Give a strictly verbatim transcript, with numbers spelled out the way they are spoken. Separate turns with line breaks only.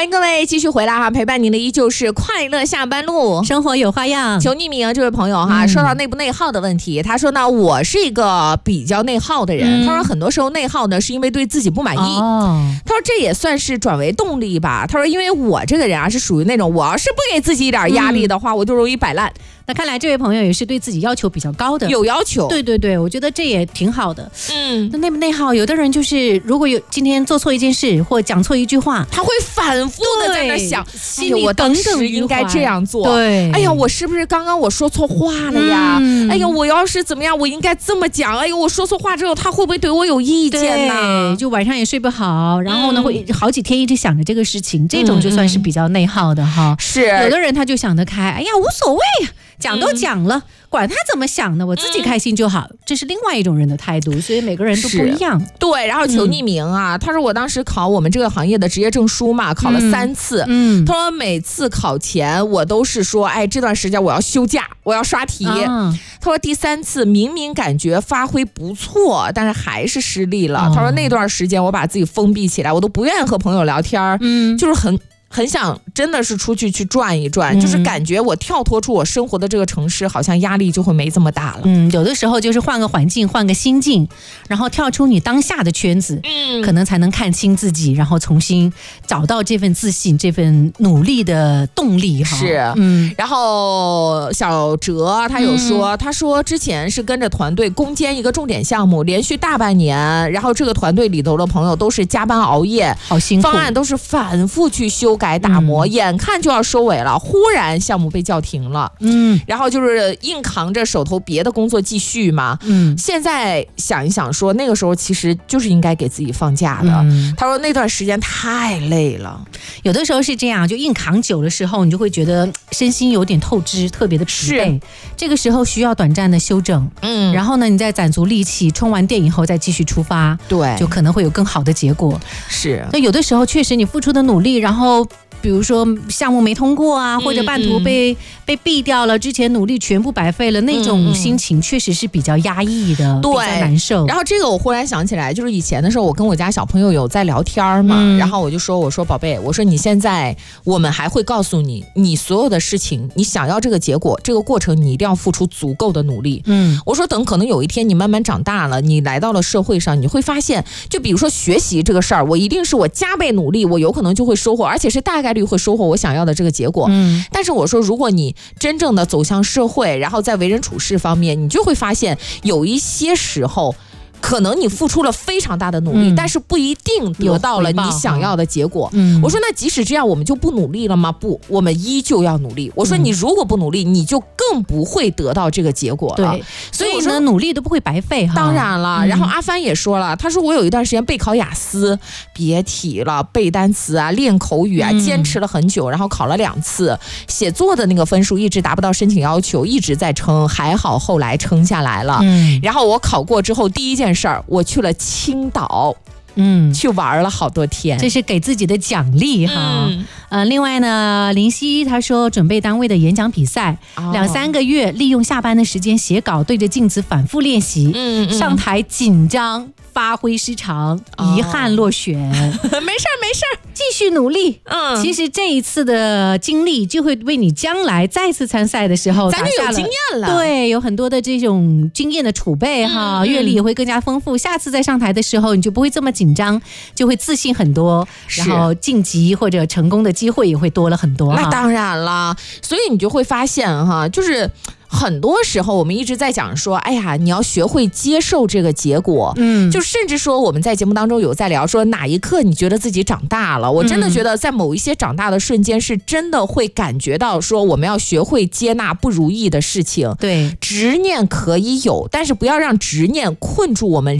欢迎各位继续回来哈，陪伴您的依旧是快乐下班路，
生活有花样。
求匿名这位朋友哈，嗯、说到内不内耗的问题，他说呢，我是一个比较内耗的人。嗯、他说很多时候内耗呢，是因为对自己不满意。哦、他说这也算是转为动力吧。他说因为我这个人啊，是属于那种我要是不给自己一点压力的话，嗯、我就容易摆烂。
那看来这位朋友也是对自己要求比较高的，
有要求。
对对对，我觉得这也挺好的。嗯，那内不内耗，有的人就是如果有今天做错一件事或讲错一句话，
他会反复的在那想，
哎呦，我当时应该这样做。
对，哎呀，我是不是刚刚我说错话了呀？嗯、哎呀，我要是怎么样，我应该这么讲。哎呦，我说错话之后，他会不会对我有意见呢？
就晚上也睡不好，然后呢，嗯、会好几天一直想着这个事情，这种就算是比较内耗的哈。
是，
有的人他就想得开，哎呀，无所谓呀。讲都讲了、嗯、管他怎么想呢，我自己开心就好、嗯、这是另外一种人的态度，所以每个人都不一样。
对，然后求匿名啊、嗯、他说我当时考我们这个行业的职业证书嘛，考了三次。嗯，他说每次考前我都是说，哎，这段时间我要休假，我要刷题。嗯、他说第三次明明感觉发挥不错，但是还是失利了。嗯、他说那段时间我把自己封闭起来，我都不愿意和朋友聊天。嗯，就是很很想真的是出去去转一转、嗯、就是感觉我跳脱出我生活的这个城市，好像压力就会没这么大了。
嗯，有的时候就是换个环境，换个心境，然后跳出你当下的圈子，嗯，可能才能看清自己，然后重新找到这份自信，这份努力的动力哈。
是，嗯。然后小哲他有说、嗯、他说之前是跟着团队攻坚一个重点项目，连续大半年，然后这个团队里头的朋友都是加班熬夜，
好辛苦，
方案都是反复去修改改打磨、嗯、眼看就要收尾了，忽然项目被叫停了，嗯，然后就是硬扛着手头别的工作继续嘛，嗯，现在想一想说那个时候其实就是应该给自己放假的、嗯、他说那段时间太累了，
有的时候是这样，就硬扛久的时候你就会觉得身心有点透支，特别的疲惫，这个时候需要短暂的休整，嗯，然后呢你再攒足力气，充完电以后再继续出发，
对，
就可能会有更好的结果。
是，
那有的时候确实你付出的努力，然后比如说项目没通过啊，或者半途被、嗯、被毙掉了，之前努力全部白费了，那种心情确实是比较压抑的，对，比较难受。
然后这个我忽然想起来，就是以前的时候，我跟我家小朋友有在聊天嘛，嗯、然后我就说，我说宝贝，我说你现在我们还会告诉你，你所有的事情，你想要这个结果，这个过程你一定要付出足够的努力。嗯，我说等可能有一天你慢慢长大了，你来到了社会上，你会发现，就比如说学习这个事儿，我一定是我加倍努力，我有可能就会收获，而且是大概率会收获我想要的这个结果。嗯，但是我说如果你真正的走向社会，然后在为人处事方面，你就会发现有一些时候可能你付出了非常大的努力、嗯、但是不一定得到了你想要的结果。嗯，我说那即使这样我们就不努力了吗？不，我们依旧要努力。我说你如果不努力、嗯、你就更不会得到这个结果了。
对，所以呢努力都不会白费哈。
当然了、嗯、然后阿帆也说了，他说我有一段时间备考雅思，别提了，背单词啊，练口语啊、嗯、坚持了很久，然后考了两次，写作的那个分数一直达不到申请要求，一直在撑，还好后来撑下来了。嗯，然后我考过之后第一件事儿，我去了青岛，嗯，去玩了好多天，
这是给自己的奖励哈。嗯，呃，另外呢，林夕他说准备单位的演讲比赛，哦、两三个月，利用下班的时间写稿，对着镜子反复练习，嗯嗯、上台紧张，发挥失常，遗憾落选。哦、没
事没事，
继续努力。嗯，其实这一次的经历就会为你将来再次参赛的时候
咱就有经验了。
对，有很多的这种经验的储备哈，嗯、阅历也会更加丰富。下次再上台的时候，你就不会这么紧张，就会自信很多，然后晋级或者成功的机会也会多了很多。
那当然了，所以你就会发现哈，就是很多时候我们一直在讲说，哎呀，你要学会接受这个结果。嗯，就甚至说我们在节目当中有在聊说哪一刻你觉得自己长大了，我真的觉得在某一些长大的瞬间是真的会感觉到说我们要学会接纳不如意的事情。
对，
执念可以有，但是不要让执念困住我们